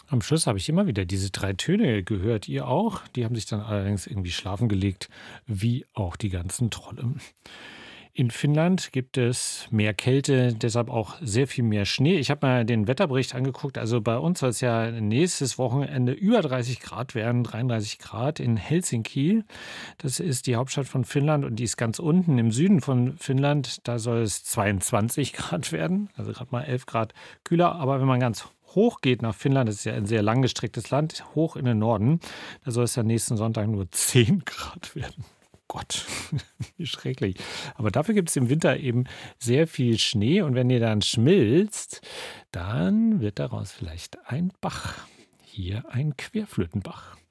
Am Schluss habe ich immer wieder diese 3 Töne gehört. Ihr auch? Die haben sich dann allerdings irgendwie schlafen gelegt, wie auch die ganzen Trolle. In Finnland gibt es mehr Kälte, deshalb auch sehr viel mehr Schnee. Ich habe mal den Wetterbericht angeguckt. Also bei uns soll es ja nächstes Wochenende über 30 Grad werden, 33 Grad in Helsinki. Das ist die Hauptstadt von Finnland und die ist ganz unten im Süden von Finnland. Da soll es 22 Grad werden, also gerade mal 11 Grad kühler. Aber wenn man ganz hoch geht nach Finnland, das ist ja ein sehr langgestrecktes Land, hoch in den Norden, da soll es dann nächsten Sonntag nur 10 Grad werden. Gott, wie schrecklich. Aber dafür gibt es im Winter eben sehr viel Schnee und wenn ihr dann schmilzt, dann wird daraus vielleicht ein Bach. Hier ein Querflötenbach.